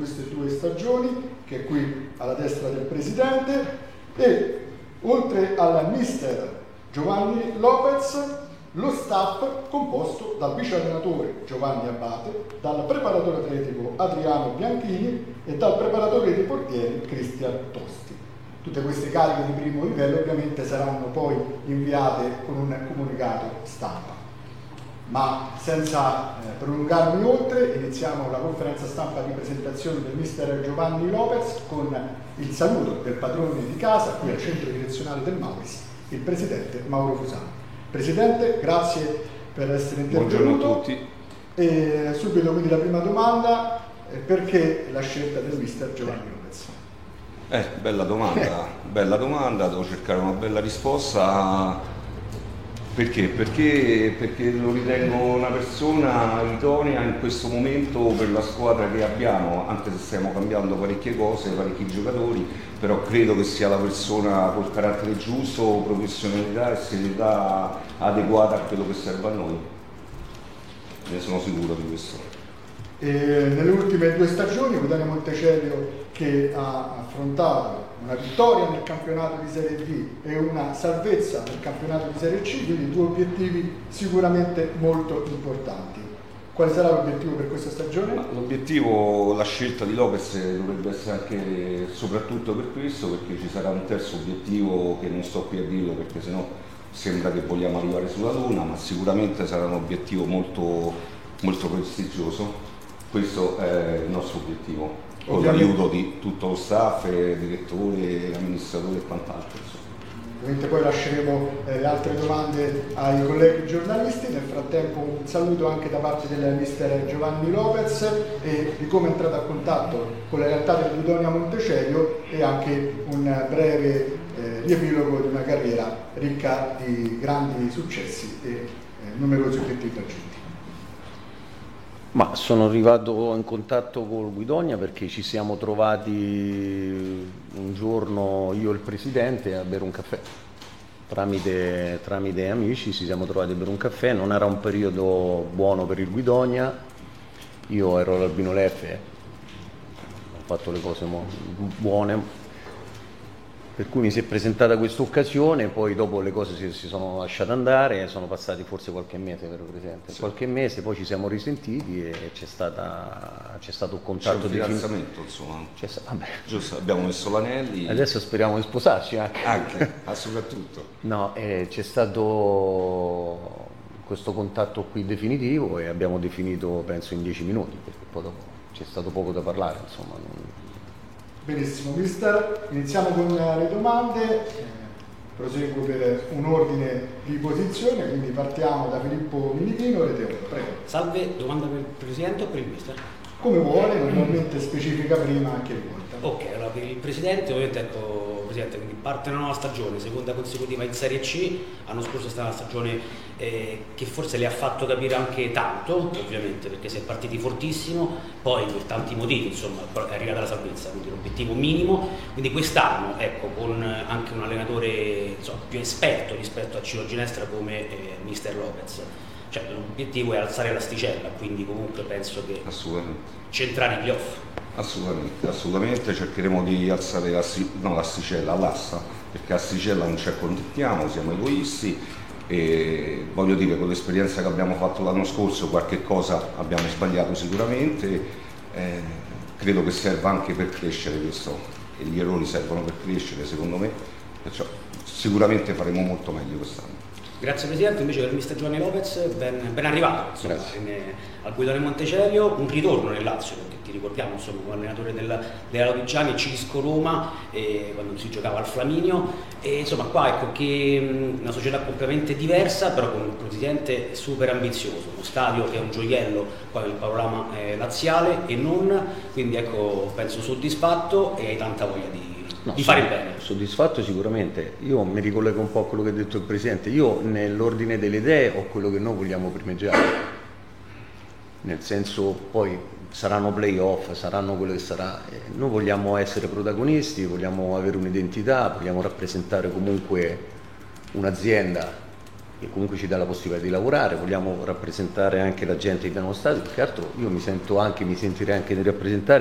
queste 2 stagioni, che è qui alla destra del Presidente, e oltre al mister Giovanni Lopez, lo staff composto dal vice allenatore Giovanni Abate, dal preparatore atletico Adriano Bianchini e dal preparatore dei portieri Cristian Tosti. Tutte queste cariche di primo livello ovviamente saranno poi inviate con un comunicato stampa. Ma senza prolungarmi oltre, iniziamo la conferenza stampa di presentazione del mister Giovanni Lopez con il saluto del padrone di casa qui al centro direzionale del Mauris, il presidente Mauro Fusano. Presidente, grazie per essere intervenuto. Buongiorno a tutti. E subito quindi la prima domanda, perché la scelta del mister Giovanni Lopez? Bella domanda, devo cercare una bella risposta. Perché? Perché lo ritengo una persona idonea in questo momento per la squadra che abbiamo, anche se stiamo cambiando parecchie cose, parecchi giocatori, però credo che sia la persona col carattere giusto, professionalità e serietà adeguata a quello che serve a noi. Ne sono sicuro di questo. Nelle ultime 2 stagioni Guidonia Montecelio, che ha affrontato una vittoria nel campionato di Serie D e una salvezza nel campionato di Serie C, quindi 2 obiettivi sicuramente molto importanti. Quale sarà l'obiettivo per questa stagione? L'obiettivo, la scelta di Lopez dovrebbe essere anche soprattutto per questo, perché ci sarà un terzo obiettivo che non sto qui a dirlo perché sennò sembra che vogliamo arrivare sulla Luna, ma sicuramente sarà un obiettivo molto, molto prestigioso. Questo è il nostro obiettivo, con l'aiuto di tutto lo staff, direttore, amministratore e quant'altro. Ovviamente poi lasceremo le altre domande ai colleghi giornalisti. Nel frattempo un saluto anche da parte del mister Giovanni Lopez e di come è entrato a contatto con la realtà del Guidonia Montecelio e anche un breve riepilogo di una carriera ricca di grandi successi e numerosi obiettivi raggiunti. Ma sono arrivato in contatto col Guidonia perché ci siamo trovati un giorno io e il presidente a bere un caffè. Tramite amici ci siamo trovati a bere un caffè, non era un periodo buono per il Guidonia, io ero all'Albino Leffe, ho fatto le cose buone, per cui mi si è presentata questa occasione, poi dopo le cose si sono lasciate andare, sono passati forse qualche mese, vero Presidente? Sì. Qualche mese, poi ci siamo risentiti e c'è stato un contatto di fidanzamento, insomma. Giusto, abbiamo messo l'anelli. Adesso speriamo di sposarci anche soprattutto. No, c'è stato questo contatto qui definitivo e abbiamo definito penso in 10 minuti, perché poi dopo c'è stato poco da parlare, insomma. Benissimo, mister, iniziamo con le domande, proseguo per un ordine di posizione, quindi partiamo da Filippo Minichino, Reteolo, prego. Salve, domanda per il Presidente o per il mister? Come vuole, normalmente specifica prima anche il volta. Ok, allora per il Presidente, ovviamente ecco, Presidente, quindi parte una nuova stagione, seconda consecutiva in Serie C, l'anno scorso è stata una stagione che forse le ha fatto capire anche tanto, ovviamente, perché si è partiti fortissimo, poi per tanti motivi, insomma, è arrivata la salvezza, quindi l'obiettivo minimo, quindi quest'anno, ecco, con anche un allenatore insomma, più esperto rispetto a Ciro Ginestra come mister Lopez. Cioè, l'obiettivo è alzare l'asticella, quindi comunque penso che centrare i playoff. Assolutamente cercheremo di alzare l'asticella, l'assa, perché asticella non ci accontentiamo, siamo egoisti e voglio dire, con l'esperienza che abbiamo fatto l'anno scorso qualche cosa abbiamo sbagliato sicuramente, credo che serva anche per crescere questo, e gli errori servono per crescere secondo me, perciò sicuramente faremo molto meglio quest'anno. Grazie Presidente, invece per il mister Giovanni Lopez, ben arrivato insomma, al Guidonia Montecelio, un ritorno nel Lazio, perché ti ricordiamo insomma come allenatore della Lodigiani, Cisco Roma, quando si giocava al Flaminio, e insomma qua ecco che una società completamente diversa, però con un presidente super ambizioso, uno stadio che è un gioiello poi nel panorama laziale e non, quindi ecco penso soddisfatto e hai tanta voglia di fare bene. Soddisfatto sicuramente, io mi ricollego un po' a quello che ha detto il Presidente, io nell'ordine delle idee ho quello che noi vogliamo primeggiare, nel senso poi saranno playoff, saranno quello che sarà, noi vogliamo essere protagonisti, vogliamo avere un'identità, vogliamo rappresentare comunque un'azienda che comunque ci dà la possibilità di lavorare, vogliamo rappresentare anche la gente che viene allo stadio, perché altro io mi sentirei anche di rappresentare